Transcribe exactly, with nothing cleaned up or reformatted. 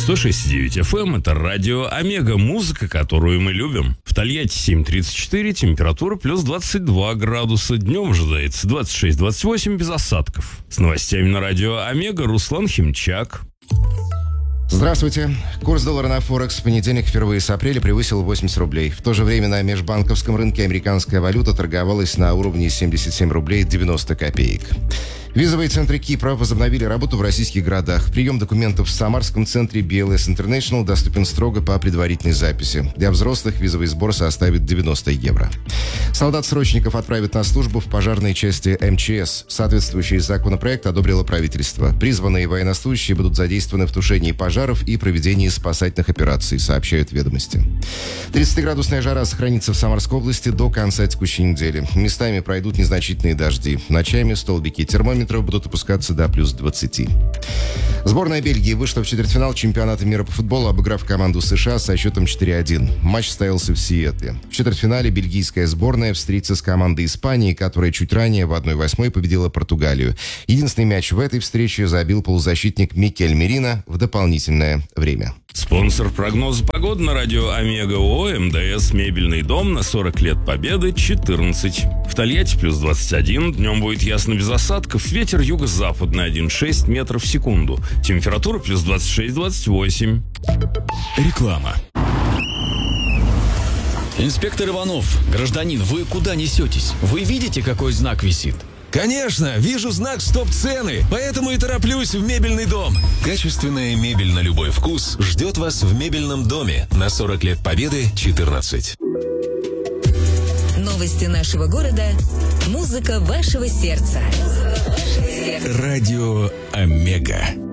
сто шесть и девять эф эм – это радио Омега, музыка, которую мы любим. В Тольятти семь тридцать четыре, температура плюс двадцать два градуса. Днем ожидается двадцать шесть двадцать восемь без осадков. С новостями на радио Омега Руслан Химчак. Здравствуйте. Курс доллара на Форекс в понедельник впервые с апреля превысил восемьдесят рублей. В то же время на межбанковском рынке американская валюта торговалась на уровне семьдесят семь рублей девяносто копеек. Визовые центры Кипра возобновили работу в российских городах. Прием документов в Самарском центре би эл эс International доступен строго по предварительной записи. Для взрослых визовый сбор составит девяносто евро. Солдат-срочников отправят на службу в пожарные части эм че эс. Соответствующий законопроект одобрило правительство. Призванные военнослужащие будут задействованы в тушении пожаров и проведении спасательных операций, сообщают «Ведомости». тридцатиградусная жара сохранится в Самарской области до конца текущей недели. Местами пройдут незначительные дожди. Ночами столбики термометров будут опускаться до плюс двадцати. Сборная Бельгии вышла в четвертьфинал чемпионата мира по футболу, обыграв команду США со счетом четыре один. Матч состоялся в Сиэтле. В четвертьфинале бельгийская сборная встретится с командой Испании, которая чуть ранее в одной восьмой победила Португалию. Единственный мяч в этой встрече забил полузащитник Микель Мерино в дополнительное время. Спонсор прогноза погоды на радио Омега ООО эм дэ эс «Мебельный дом» на сорок лет победы четырнадцать. В Тольятти плюс двадцать один, днем будет ясно без осадков, ветер юго-западный один целых шесть метров в секунду. Температура плюс двадцать шесть двадцать восемь. Реклама. Инспектор Иванов, гражданин, вы куда несетесь? Вы видите, какой знак висит? Конечно, вижу знак «Стоп-цены», поэтому и тороплюсь в мебельный дом. Качественная мебель на любой вкус ждет вас в мебельном доме на сорок лет победы четырнадцать. Новости нашего города. Музыка вашего сердца. Радио Омега.